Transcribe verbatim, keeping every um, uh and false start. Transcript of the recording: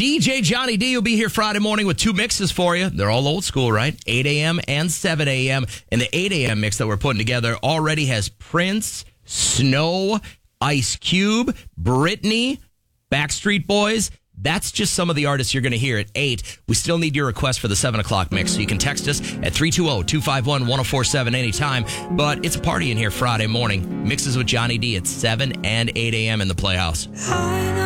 D J Johnny D will be here Friday morning with two mixes for you. They're all old school, right? eight a.m. and seven a.m. And the eight a.m. mix that we're putting together already has Prince, Snow, Ice Cube, Britney, Backstreet Boys. That's just some of the artists you're going to hear at eight. We still need your request for the seven o'clock mix, so you can text us at three two zero, two five one, one zero four seven anytime. But it's a party in here Friday morning. Mixes with Johnny D at seven and eight a.m. in the Playhouse.